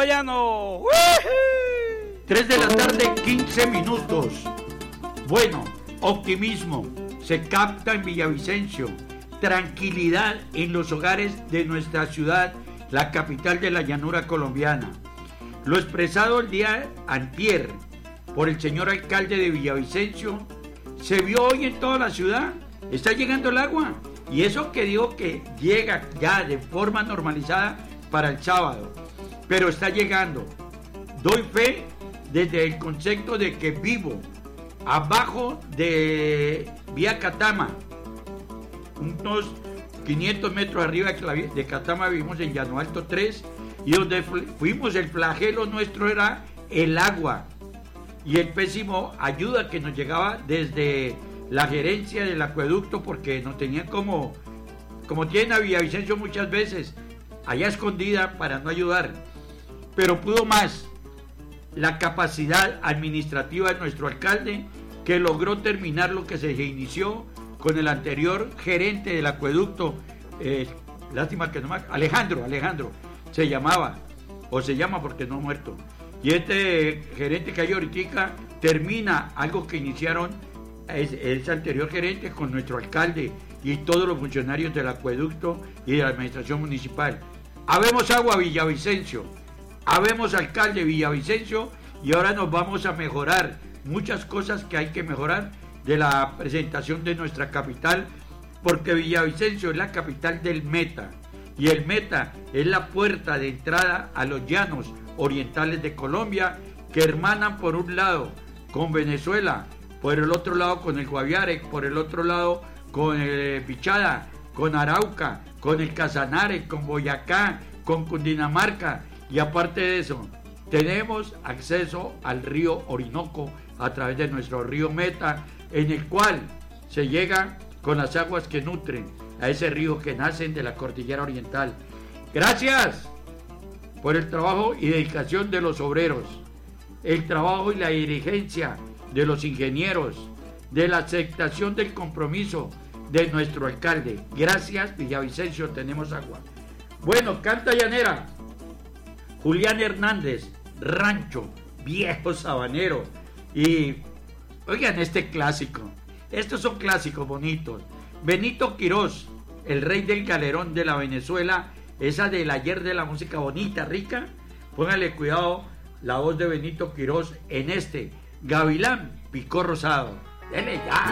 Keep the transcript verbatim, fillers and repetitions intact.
llano. tres de la tarde, quince minutos. Bueno, optimismo se capta en Villavicencio, tranquilidad en los hogares de nuestra ciudad, la capital de la llanura colombiana. Lo expresado el día antier por el señor alcalde de Villavicencio se vio hoy en toda la ciudad. Está llegando el agua, y eso que digo que llega ya de forma normalizada para el sábado, pero está llegando. Doy fe desde el concepto de que vivo abajo de Vía Catama, unos quinientos metros arriba de Catama. Vivimos en Llano Alto tres, y donde fuimos el flagelo nuestro era el agua y el pésimo ayuda que nos llegaba desde la gerencia del acueducto, porque nos tenían como como tienen a Villavicencio muchas veces allá escondida para no ayudar. Pero pudo más la capacidad administrativa de nuestro alcalde, que logró terminar lo que se inició con el anterior gerente del acueducto, eh, lástima que no me... Alejandro, Alejandro se llamaba, o se llama porque no ha muerto. Y este gerente que hay ahorita termina algo que iniciaron ese anterior gerente con nuestro alcalde y todos los funcionarios del acueducto y de la administración municipal. Habemos agua Villavicencio, habemos alcalde Villavicencio, y ahora nos vamos a mejorar muchas cosas que hay que mejorar de la presentación de nuestra capital, porque Villavicencio es la capital del Meta, y el Meta es la puerta de entrada a los llanos orientales de Colombia, que hermanan por un lado con Venezuela, por el otro lado con el Guaviare, por el otro lado con el Pichada, con Arauca, con el Casanare, con Boyacá, con Cundinamarca, y aparte de eso tenemos acceso al río Orinoco a través de nuestro río Meta, en el cual se llega con las aguas que nutren a ese río que nacen de la cordillera oriental. Gracias por el trabajo y dedicación de los obreros, el trabajo y la dirigencia de los ingenieros, de la aceptación del compromiso de nuestro alcalde. Gracias, Villavicencio, tenemos agua. Bueno, canta llanera, Julián Hernández, Rancho, Viejo Sabanero. Y oigan este clásico, estos son clásicos bonitos. Benito Quirós, el rey del galerón de la Venezuela, esa del ayer de la música bonita, rica. Póngale cuidado la voz de Benito Quirós en este Gavilán Picó Rosado. Dele ya.